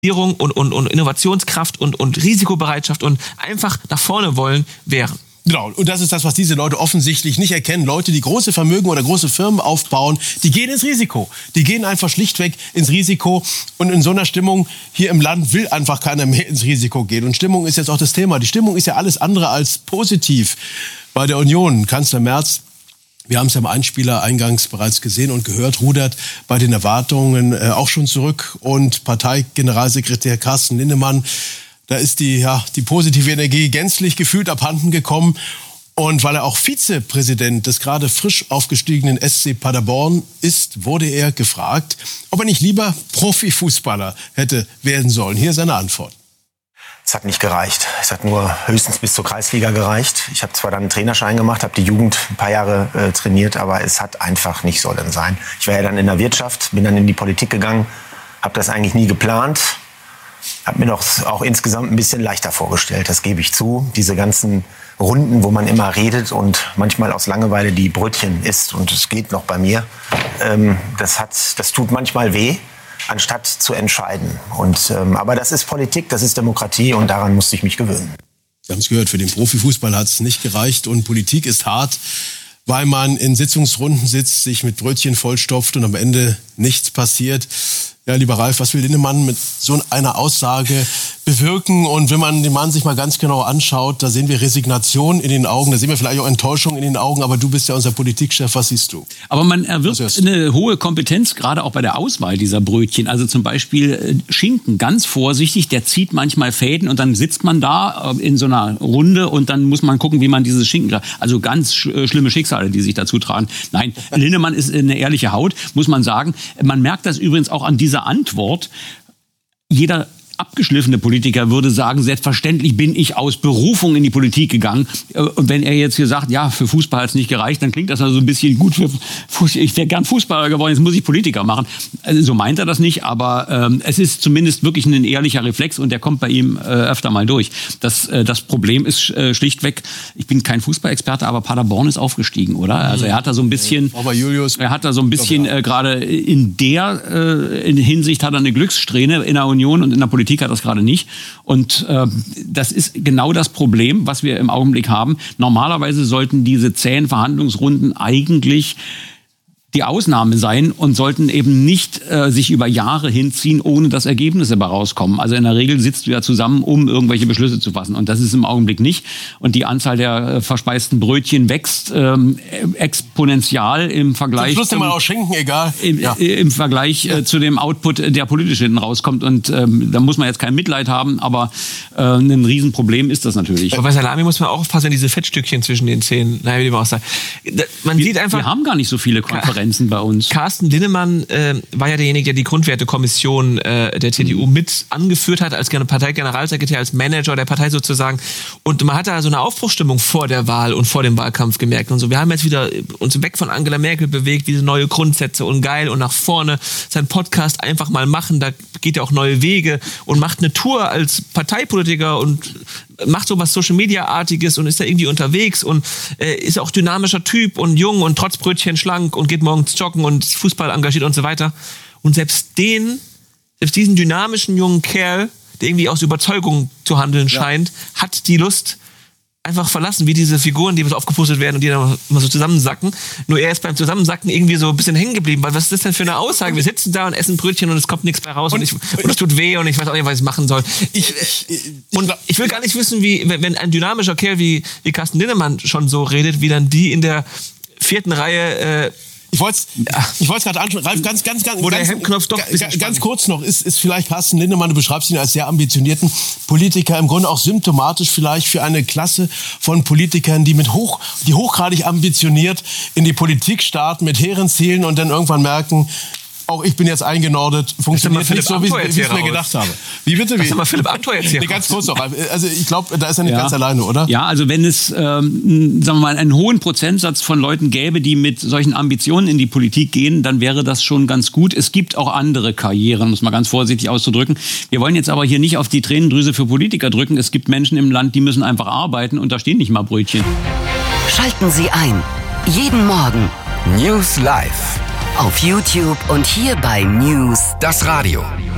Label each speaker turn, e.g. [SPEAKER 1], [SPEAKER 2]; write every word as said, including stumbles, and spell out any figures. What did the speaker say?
[SPEAKER 1] und, und, und Innovationskraft und, und Risikobereitschaft und einfach nach vorne wollen wären.
[SPEAKER 2] Genau, und das ist das, was diese Leute offensichtlich nicht erkennen. Leute, die große Vermögen oder große Firmen aufbauen, die gehen ins Risiko. Die gehen einfach schlichtweg ins Risiko. Und in so einer Stimmung hier im Land will einfach keiner mehr ins Risiko gehen. Und Stimmung ist jetzt auch das Thema. Die Stimmung ist ja alles andere als positiv bei der Union. Kanzler Merz, wir haben es ja im Einspieler eingangs bereits gesehen und gehört, rudert bei den Erwartungen äh, auch schon zurück. Und Parteigeneralsekretär Carsten Linnemann, da ist die, ja, die positive Energie gänzlich gefühlt abhanden gekommen. Und weil er auch Vizepräsident des gerade frisch aufgestiegenen S C Paderborn ist, wurde er gefragt, ob er nicht lieber Profifußballer hätte werden sollen. Hier seine Antwort.
[SPEAKER 3] Es hat nicht gereicht. Es hat nur höchstens bis zur Kreisliga gereicht. Ich habe zwar dann einen Trainerschein gemacht, habe die Jugend ein paar Jahre äh, trainiert, aber es hat einfach nicht sollen sein. Ich war ja dann in der Wirtschaft, bin dann in die Politik gegangen, habe das eigentlich nie geplant. Habe mir doch auch insgesamt ein bisschen leichter vorgestellt, das gebe ich zu. Diese ganzen Runden, wo man immer redet und manchmal aus Langeweile die Brötchen isst, und es geht noch bei mir, ähm, das, hat, das tut manchmal weh, anstatt zu entscheiden. Und, ähm, aber das ist Politik, das ist Demokratie, und daran musste ich mich gewöhnen.
[SPEAKER 2] Sie haben es gehört, für den Profifußball hat es nicht gereicht, und Politik ist hart, weil man in Sitzungsrunden sitzt, sich mit Brötchen vollstopft und am Ende nichts passiert. Ja, lieber Ralf, was will Linnemann mit so einer Aussage bewirken? Und wenn man den Mann sich mal ganz genau anschaut, da sehen wir Resignation in den Augen, da sehen wir vielleicht auch Enttäuschung in den Augen, aber du bist ja unser Politikchef, was siehst du?
[SPEAKER 4] Aber man erwirbt eine hohe Kompetenz, gerade auch bei der Auswahl dieser Brötchen. Also zum Beispiel Schinken, ganz vorsichtig, der zieht manchmal Fäden und dann sitzt man da in so einer Runde und dann muss man gucken, wie man dieses Schinken, also ganz sch- schlimme Schicksale, die sich dazu tragen. Nein, Linnemann ist eine ehrliche Haut, muss man sagen. Man merkt das übrigens auch an dieser Antwort. Jeder abgeschliffene Politiker würde sagen, selbstverständlich bin ich aus Berufung in die Politik gegangen. Und wenn er jetzt hier sagt, ja, für Fußball hat es nicht gereicht, dann klingt das also ein bisschen gut. Für Fuß- ich wäre gern Fußballer geworden, jetzt muss ich Politiker machen. Also so meint er das nicht, aber ähm, es ist zumindest wirklich ein ehrlicher Reflex und der kommt bei ihm äh, öfter mal durch. Das, äh, das Problem ist äh, schlichtweg, ich bin kein Fußballexperte, aber Paderborn ist aufgestiegen, oder? Also er hat da so ein bisschen,
[SPEAKER 2] aber Julius,
[SPEAKER 4] er hat da so ein bisschen äh, gerade in der äh, in Hinsicht hat er eine Glückssträhne in der Union und in der Politik hat das gerade nicht. Und äh, das ist genau das Problem, was wir im Augenblick haben. Normalerweise sollten diese zähen Verhandlungsrunden eigentlich die Ausnahme sein und sollten eben nicht äh, sich über Jahre hinziehen, ohne dass Ergebnisse dabei rauskommen. Also in der Regel sitzt du ja zusammen, um irgendwelche Beschlüsse zu fassen. Und das ist im Augenblick nicht. Und die Anzahl der äh, verspeisten Brötchen wächst ähm, exponentiell im Vergleich
[SPEAKER 2] zum Schluss mal auch Schinken, egal.
[SPEAKER 4] Im,
[SPEAKER 2] ja.
[SPEAKER 4] im Vergleich äh, zu dem Output, der politisch hinten rauskommt. Und ähm, da muss man jetzt kein Mitleid haben, aber äh, ein Riesenproblem ist das natürlich.
[SPEAKER 1] Aber bei Salami muss man auch aufpassen, wenn diese Fettstückchen zwischen den Zähnen, naja, wie man auch sagt. Man
[SPEAKER 4] wir,
[SPEAKER 1] sieht einfach,
[SPEAKER 4] wir haben gar nicht so viele Konferenzen bei uns.
[SPEAKER 1] Carsten Linnemann äh, war ja derjenige, der die Grundwertekommission äh, der C D U mit angeführt hat, als Parteigeneralsekretär, als Manager der Partei sozusagen. Und man hat da so eine Aufbruchsstimmung vor der Wahl und vor dem Wahlkampf gemerkt und so. Wir haben jetzt wieder uns weg von Angela Merkel bewegt, diese neue Grundsätze und geil und nach vorne. Sein Podcast einfach mal machen, da geht ja auch neue Wege und macht eine Tour als Parteipolitiker und macht so was Social-Media-artiges und ist da irgendwie unterwegs und äh, ist auch dynamischer Typ und jung und trotz Brötchen schlank und geht morgens joggen und Fußball engagiert und so weiter. Und selbst den, selbst diesen dynamischen jungen Kerl, der irgendwie aus Überzeugung zu handeln scheint, ja. hat die Lust einfach verlassen, wie diese Figuren, die so aufgepustet werden und die dann immer so zusammensacken. Nur er ist beim Zusammensacken irgendwie so ein bisschen hängen geblieben, weil was ist das denn für eine Aussage? Wir sitzen da und essen Brötchen und es kommt nichts mehr raus und, und, ich, und es tut weh und ich weiß auch nicht, was ich machen soll. Ich, ich, und ich will gar nicht wissen, wie wenn ein dynamischer Kerl wie, wie Carsten Linnemann schon so redet, wie dann die in der vierten Reihe äh,
[SPEAKER 2] Ich wollte ich wollte gerade anschauen, Ralf, ganz, ganz, ganz,
[SPEAKER 1] Wo der
[SPEAKER 2] ganz,
[SPEAKER 1] Hemdknopf doch
[SPEAKER 2] ganz, ganz kurz noch, ist, ist vielleicht Carsten Linnemann, du beschreibst ihn als sehr ambitionierten Politiker, im Grunde auch symptomatisch vielleicht für eine Klasse von Politikern, die mit hoch, die hochgradig ambitioniert in die Politik starten, mit hehren Zielen und dann irgendwann merken, auch ich bin jetzt eingenordet, funktioniert nicht so, wie, wie ich es mir gedacht habe. Wie bitte? Wie?
[SPEAKER 1] Das mal Philipp Amthor jetzt hier.
[SPEAKER 2] Nee, ganz kurz noch. Also ich glaube, da ist er nicht
[SPEAKER 4] ja.
[SPEAKER 2] ganz alleine, oder?
[SPEAKER 4] Ja, also wenn es, ähm, sagen wir mal, einen hohen Prozentsatz von Leuten gäbe, die mit solchen Ambitionen in die Politik gehen, dann wäre das schon ganz gut. Es gibt auch andere Karrieren, um es mal ganz vorsichtig auszudrücken. Wir wollen jetzt aber hier nicht auf die Tränendrüse für Politiker drücken. Es gibt Menschen im Land, die müssen einfach arbeiten und da stehen nicht mal Brötchen.
[SPEAKER 5] Schalten Sie ein. Jeden Morgen.
[SPEAKER 6] News Live.
[SPEAKER 5] Auf YouTube und hier bei News.
[SPEAKER 6] Das Radio.